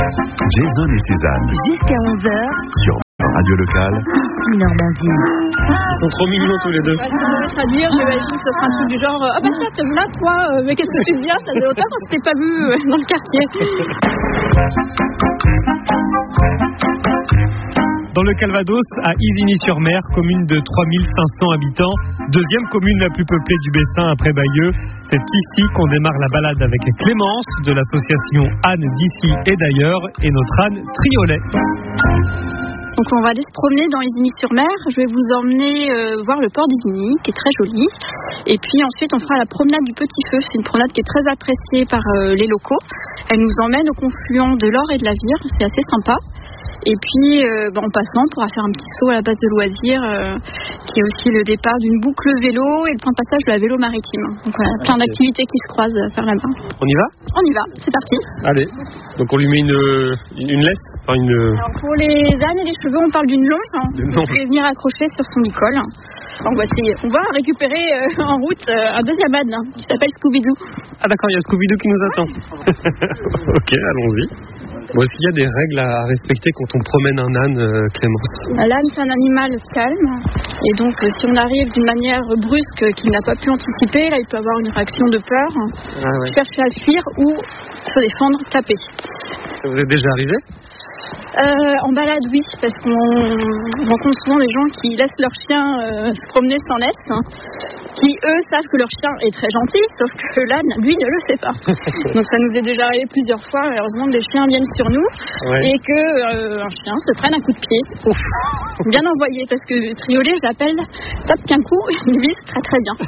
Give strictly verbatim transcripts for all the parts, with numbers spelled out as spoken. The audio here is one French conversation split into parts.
Jason et Cézanne. Jusqu'à onze heures. Sur Radio Locale. Ici Normandie. Ils sont trop mignons tous les deux. Ouais, si on devait traduire, j'imagine que ce sera un truc du genre ah bah tiens, te voilà toi, euh, mais qu'est-ce que tu deviens? Ça faisait longtemps qu'on s'était pas vu euh, dans le quartier. Dans le Calvados, à Isigny-sur-Mer, commune de trois mille cinq cents habitants, deuxième commune la plus peuplée du Bessin après Bayeux. C'est ici qu'on démarre la balade avec Clémence de l'association Anne d'ici et d'ailleurs et notre Anne Triolet. Donc on va aller se promener dans Isigny-sur-Mer. Je vais vous emmener euh, voir le port d'Isigny, qui est très joli. Et puis ensuite on fera la promenade du Petit Feu. C'est une promenade qui est très appréciée par euh, les locaux. Elle nous emmène au confluent de l'Or et de la Vire. C'est assez sympa. Et puis, euh, bah, en passant, on pourra faire un petit saut à la base de loisirs, euh, qui est aussi le départ d'une boucle vélo et le point de passage de la vélo maritime. Donc voilà, plein okay. d'activités qui se croisent par là-bas. On y va ? On y va, c'est parti. Allez, donc on lui met une, une, une laisse enfin une... Alors pour les ânes et les cheveux, on parle d'une longe. Hein. On peut venir accrocher sur son licol. On va, essayer. On va récupérer euh, en route euh, un deuxième âne hein, qui s'appelle Scooby-Doo. Ah d'accord, il y a Scooby-Doo qui nous attend. Ok, allons-y. Bon, est-ce qu'il y a des règles à respecter quand on promène un âne, euh, Clémence ? L'âne, c'est un animal calme. Et donc, euh, si on arrive d'une manière brusque qu'il n'a pas pu anticiper, là, il peut avoir une réaction de peur, ah ouais. chercher à fuir ou se défendre, taper. Ça vous est déjà arrivé ? Euh, en balade, oui, parce qu'on rencontre souvent des gens qui laissent leur chien euh, se promener sans laisse, hein, qui eux savent que leur chien est très gentil, sauf que l'âne, lui, ne le sait pas. Donc ça nous est déjà arrivé plusieurs fois, malheureusement, que des chiens viennent sur nous ouais. et que euh, un chien se prenne un coup de pied. Ouf. Bien envoyé, parce que Triolet, je l'appelle, tape qu'un coup, il vise très très bien.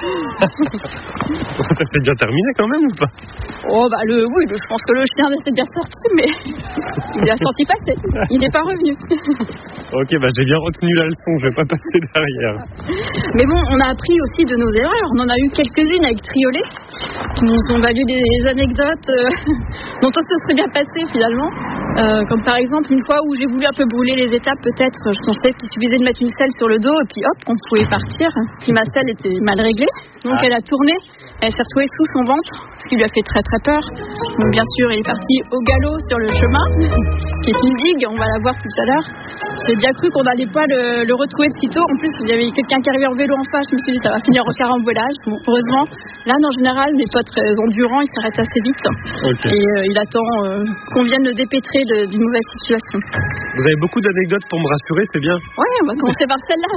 Ça s'est bien terminé quand même ou pas ? Oh bah le, oui, le, je pense que le chien s'est bien sorti, mais il est sorti passé. Il n'est pas revenu. Ok, bah j'ai bien retenu la leçon, je vais pas passer derrière. Mais bon, on a appris aussi de nos erreurs. On en a eu quelques-unes avec Triolet, qui nous ont valu des anecdotes euh, dont tout se serait bien passé finalement. Euh, comme par exemple une fois où j'ai voulu un peu brûler les étapes, peut-être, je pensais qu'il suffisait de mettre une selle sur le dos et puis hop, on pouvait partir. Puis ma selle était mal réglée, donc ah. elle a tourné. Elle s'est retrouvée sous son ventre, ce qui lui a fait très très peur. Donc bien sûr, il est parti au galop sur le chemin, qui est une digue, on va la voir tout à l'heure. J'ai bien cru qu'on n'allait pas le, le retrouver de sitôt. En plus, il y avait quelqu'un qui arrivait en vélo en face. Je me suis dit, ça va finir au carambolage. Bon, heureusement, l'âne en général n'est pas très endurant, il s'arrête assez vite. Okay. Et euh, il attend euh, qu'on vienne le dépêtrer de, d'une mauvaise situation. Vous avez beaucoup d'anecdotes pour me rassurer, c'est bien. Ouais, on va commencer par celle-là.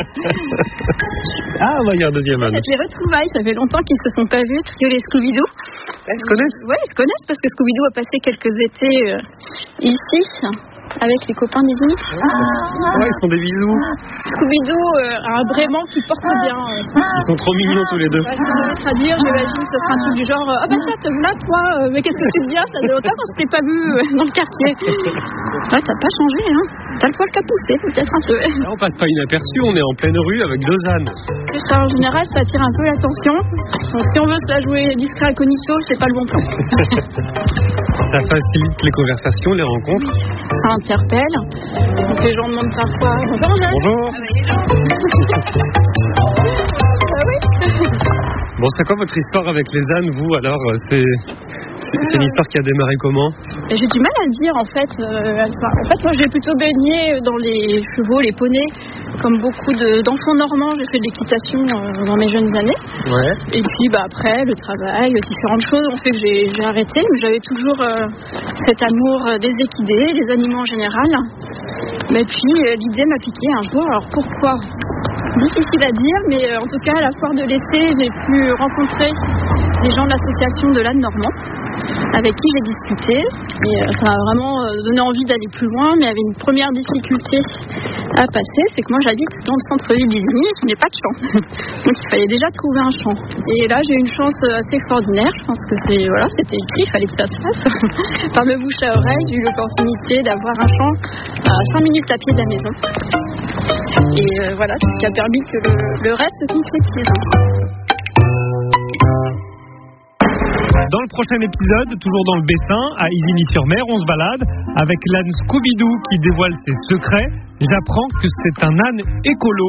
Ah, on va y avoir un deuxième âne. C'est les retrouvailles, ça fait longtemps qu'ils se sont pas vus, Triolet et Scooby-Doo. Ils se connaissent ? Ouais, ils se connaissent parce que Scooby-Doo a passé quelques étés euh, ici. Avec les copains d'Isigny. Ah, ouais, ils font des bisous. Scooby-Doo euh, a un brément qui porte bien. Euh. Ils sont trop mignons tous les deux. Ouais, si on devait traduire, j'imagine que ce sera un truc du genre ah bah tiens, te voilà toi, euh, mais qu'est-ce que tu deviens? Ça faisait longtemps qu'on s'était pas vu euh, dans le quartier. Ouais, t'as pas changé, hein. T'as le poil qu'à pousser, peut-être un peu. Là, on passe pas inaperçu, on est en pleine rue avec deux ânes. Ça, en général, ça attire un peu l'attention. Donc, si on veut se la jouer discret incognito, c'est pas le bon plan. Ça facilite les conversations, les rencontres. Ça interpelle. Donc les gens demandent parfois bonjour. Bonjour. Ah oui. Bon, c'est quoi votre histoire avec les ânes, vous alors? C'est, c'est, c'est une histoire qui a démarré comment? Et j'ai du mal à le dire en fait. Euh, en fait, moi j'ai plutôt baigné dans les chevaux, les poneys. Comme beaucoup de, d'enfants normands, j'ai fait de l'équitation euh, dans mes jeunes années. Ouais. Et puis bah, après, le travail, différentes choses ont fait que j'ai, j'ai arrêté. Mais j'avais toujours euh, cet amour des équidés, des animaux en général. Mais puis euh, l'idée m'a piqué un jour. Alors pourquoi? Difficile à dire, mais euh, en tout cas à la foire de l'été, j'ai pu rencontrer des gens de l'association de l'âne normand, avec qui j'ai discuté. Et euh, ça m'a vraiment euh, donné envie d'aller plus loin, mais il y avait une première difficulté à passer, c'est que moi j'habite dans le centre-ville d'Isigny, je n'ai pas de champ. Donc il fallait déjà trouver un champ. Et là j'ai eu une chance assez extraordinaire, je pense que c'est, voilà, c'était écrit, il fallait que ça se fasse. Par le bouche à oreille, j'ai eu l'opportunité d'avoir un champ à cinq minutes à pied de la maison. Et euh, voilà, c'est ce qui a permis que le, le rêve se concrétise. Dans le prochain épisode, toujours dans le Bessin, à Isigny-sur-Mer, on se balade avec l'âne Scooby-Doo qui dévoile ses secrets. J'apprends que c'est un âne écolo.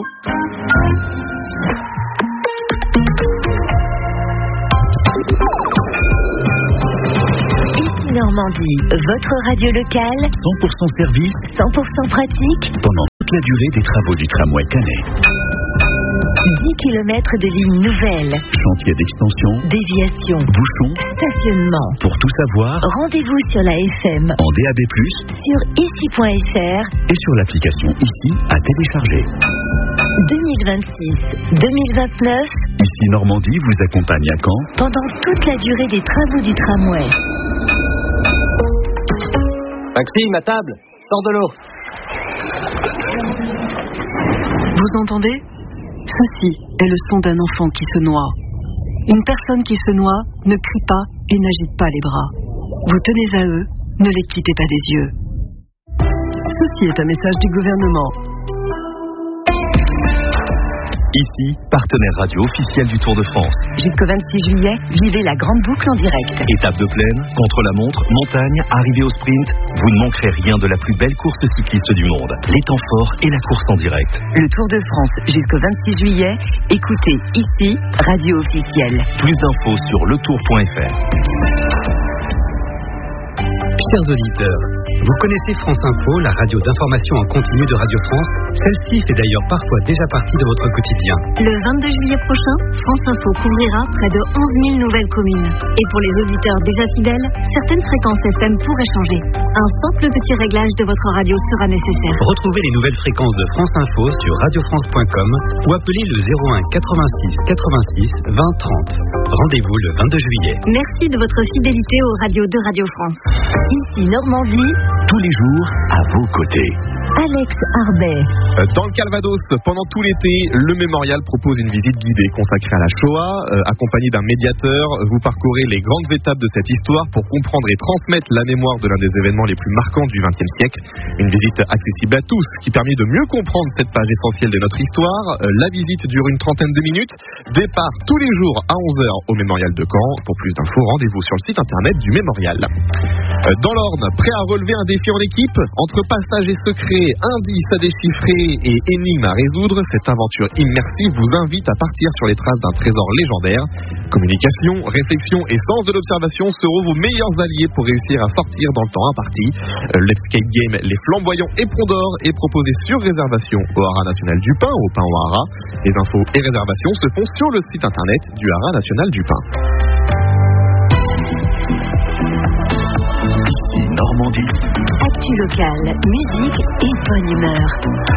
Ici Normandie, votre radio locale, cent pour cent service, cent pour cent pratique, pendant toute la durée des travaux du tramway Canet. dix kilomètres de lignes nouvelles, Chantier d'extension, déviation, bouchons. stationnement. Pour tout savoir, Rendez-vous sur la F M, en D A B plus, sur ici point F R, et sur l'application Ici à télécharger. deux mille vingt-six deux mille vingt-neuf, Ici Normandie vous accompagne à Caen pendant toute la durée des travaux du tramway. Maxime, à table, sors de l'eau. Vous entendez ? Ceci est le son d'un enfant qui se noie. Une personne qui se noie ne crie pas et n'agite pas les bras. Vous tenez à eux, ne les quittez pas des yeux. Ceci est un message du gouvernement. Ici, partenaire radio officiel du Tour de France. Jusqu'au vingt-six juillet, vivez la grande boucle en direct. Étape de plaine, contre-la-montre, montagne, arrivée au sprint, vous ne manquerez rien de la plus belle course cycliste du monde. Les temps forts et la course en direct. Le Tour de France jusqu'au vingt-six juillet, écoutez ici, radio officielle. Plus d'infos sur le tour point F R. Chers auditeurs, vous connaissez France Info, la radio d'information en continu de Radio France. Celle-ci fait d'ailleurs parfois déjà partie de votre quotidien. Le vingt-deux juillet prochain, France Info couvrira près de onze mille nouvelles communes. Et pour les auditeurs déjà fidèles, certaines fréquences F M pourraient changer. Un simple petit réglage de votre radio sera nécessaire. Retrouvez les nouvelles fréquences de France Info sur radio france point com ou appelez le zéro un quatre-vingt-six quatre-vingt-six vingt trente. Rendez-vous le vingt-deux juillet. Merci de votre fidélité aux radios de Radio France. Ici Normandie, Tous les jours, à vos côtés. Alex Arbet. Dans le Calvados, pendant tout l'été, le mémorial propose une visite guidée consacrée à la Shoah. Euh, accompagné d'un médiateur, vous parcourez les grandes étapes de cette histoire pour comprendre et transmettre la mémoire de l'un des événements les plus marquants du vingtième siècle. Une visite accessible à tous qui permet de mieux comprendre cette page essentielle de notre histoire. Euh, la visite dure une trentaine de minutes. Départ tous les jours à onze heures au mémorial de Caen. Pour plus d'infos, rendez-vous sur le site internet du mémorial. Euh, dans l'Orne, prêt à relever un défi en équipe? Entre passages et secrets, indices à déchiffrer et énigmes à résoudre, cette aventure immersive vous invite à partir sur les traces d'un trésor légendaire. Communication, réflexion et sens de l'observation seront vos meilleurs alliés pour réussir à sortir dans le temps imparti. Euh, L'Escape Game Les Flamboyants Éperons d'Or est proposé sur réservation au Haras National du Pin, au Pin au Haras. Les infos et réservations se font sur le site internet du Haras National du Pin. Ici Normandie. Actu locale, musique et bonne humeur.